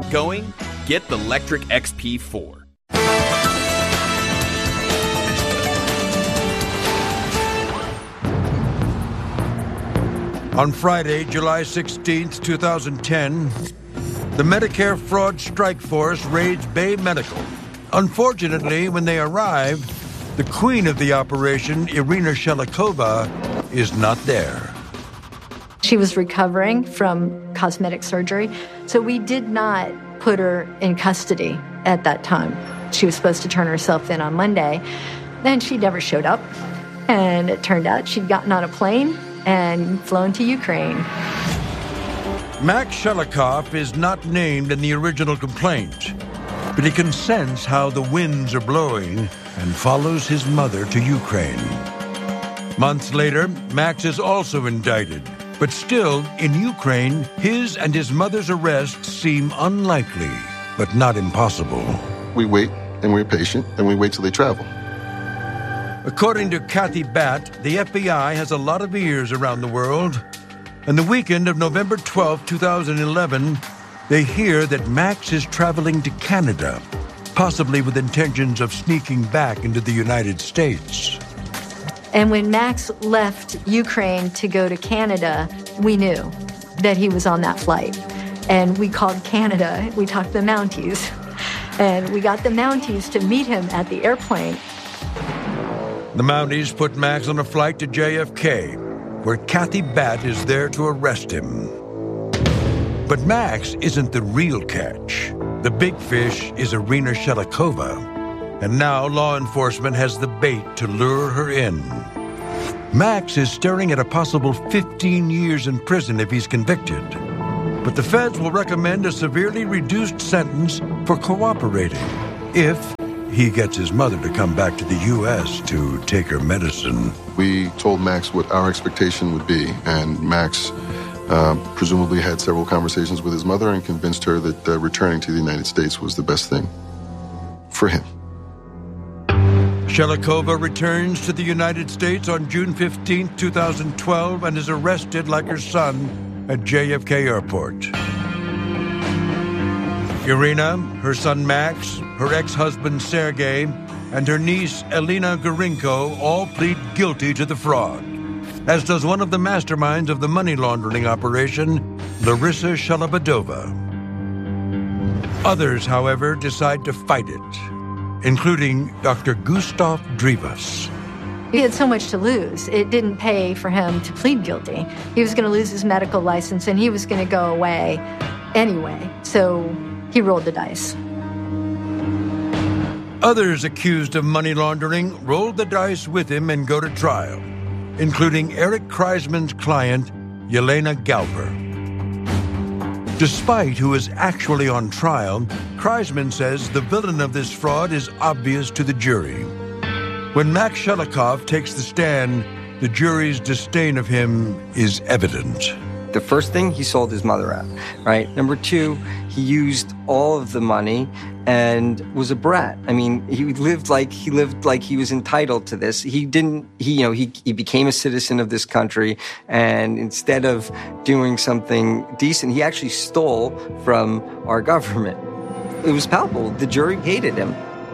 get going, get the Lectric XP4. On Friday, July 16th, 2010, the Medicare Fraud Strike Force raids Bay Medical. Unfortunately, when they arrive, the queen of the operation, Irina Shelikova, is not there. She was recovering from cosmetic surgery, so we did not put her in custody at that time. She was supposed to turn herself in on Monday, and she never showed up. And it turned out she'd gotten on a plane and flown to Ukraine. Max Shelikov is not named in the original complaint, but he can sense how the winds are blowing and follows his mother to Ukraine. Months later, Max is also indicted, but still, in Ukraine, his and his mother's arrests seem unlikely, but not impossible. We wait, and we're patient, and we wait till they travel. According to Kathy Batt, the FBI has a lot of ears around the world. And the weekend of November 12, 2011, they hear that Max is traveling to Canada, possibly with intentions of sneaking back into the United States. And when Max left Ukraine to go to Canada, we knew that he was on that flight. And we called Canada, we talked to the Mounties, and we got the Mounties to meet him at the airplane. The Mounties put Max on a flight to JFK, where Kathy Batt is there to arrest him. But Max isn't the real catch. The big fish is Irina Shelikova, and now law enforcement has the bait to lure her in. Max is staring at a possible 15 years in prison if he's convicted. But the feds will recommend a severely reduced sentence for cooperating if he gets his mother to come back to the U.S. to take her medicine. We told Max what our expectation would be, and Max presumably had several conversations with his mother and convinced her that returning to the United States was the best thing for him. Shelikova returns to the United States on June 15, 2012, and is arrested like her son at JFK Airport. Irina, her son Max, her ex-husband Sergei, and her niece Elena Gorinko all plead guilty to the fraud, as does one of the masterminds of the money laundering operation, Larissa Shalabadova. Others, however, decide to fight it, including Dr. Gustav Drivas. He had so much to lose. It didn't pay for him to plead guilty. He was going to lose his medical license, and he was going to go away anyway. So he rolled the dice. Others accused of money laundering rolled the dice with him and go to trial, including Eric Kreisman's client, Yelena Galper. Despite who is actually on trial, Kreisman says the villain of this fraud is obvious to the jury. When Max Shelikov takes the stand, the jury's disdain of him is evident. The first thing, he sold his mother out, right? Number two, he used all of the money and was a brat. I mean, he lived like he was entitled to this. He became a citizen of this country, and instead of doing something decent, he actually stole from our government. It was palpable. The jury hated him.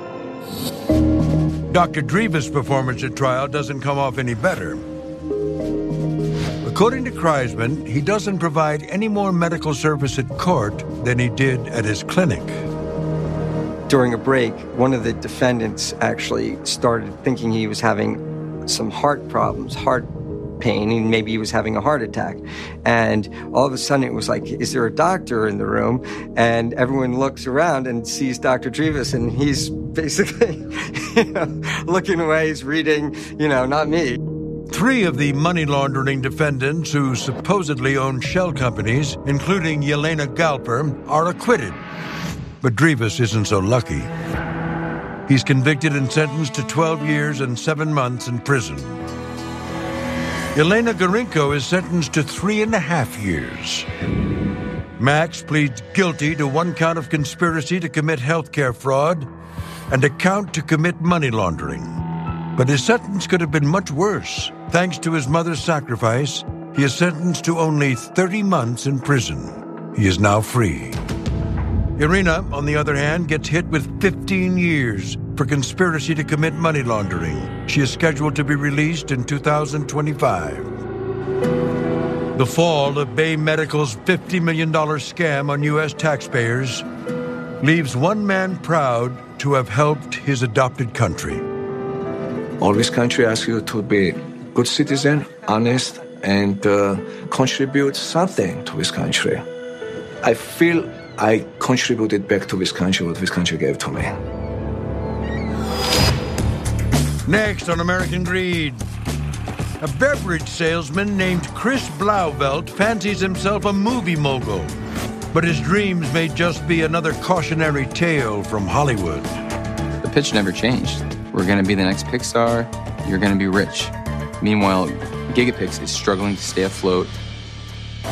Dr. Drivas' performance at trial doesn't come off any better. According to Kreisman, he doesn't provide any more medical service at court than he did at his clinic. During a break, one of the defendants actually started thinking he was having some heart problems, heart pain, and maybe he was having a heart attack. And all of a sudden it was like, is there a doctor in the room? And everyone looks around and sees Dr. Drivas, and he's basically looking away, he's reading, not me. 3 of the money laundering defendants who supposedly own shell companies, including Yelena Galper, are acquitted. But Drivas isn't so lucky. He's convicted and sentenced to 12 years and 7 months in prison. Elena Gorinko is sentenced to 3.5 years. Max pleads guilty to 1 count of conspiracy to commit healthcare fraud and a count to commit money laundering. But his sentence could have been much worse. Thanks to his mother's sacrifice, he is sentenced to only 30 months in prison. He is now free. Irina, on the other hand, gets hit with 15 years for conspiracy to commit money laundering. She is scheduled to be released in 2025. The fall of Bay Medical's $50 million scam on U.S. taxpayers leaves one man proud to have helped his adopted country. Always country asks you to be good citizen, honest, and contribute something to this country. I feel I contributed back to this country what this country gave to me. Next on American Greed, a beverage salesman named Chris Blauvelt fancies himself a movie mogul, but his dreams may just be another cautionary tale from Hollywood. The pitch never changed. We're going to be the next Pixar. You're going to be rich. Meanwhile, Gigapix is struggling to stay afloat.